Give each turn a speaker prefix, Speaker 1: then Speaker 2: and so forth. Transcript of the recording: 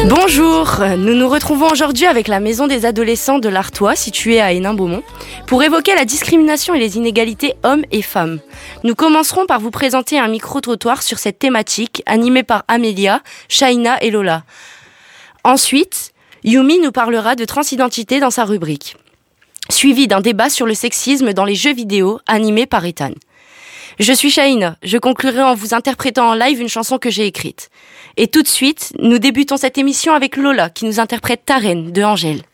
Speaker 1: Bonjour, nous nous retrouvons aujourd'hui avec la Maison des adolescents de l'Artois, située à Hénin-Beaumont, pour évoquer la discrimination et les inégalités hommes et femmes. Nous commencerons par vous présenter un micro-trottoir sur cette thématique, animé par Amélia, Shaina et Lola. Ensuite, Yumi nous parlera de transidentité dans sa rubrique, suivi d'un débat sur le sexisme dans les jeux vidéo, animé par Ethan. Je suis Shaina, je conclurai en vous interprétant en live une chanson que j'ai écrite. Et tout de suite, nous débutons cette émission avec Lola qui nous interprète Ta Reine de Angèle.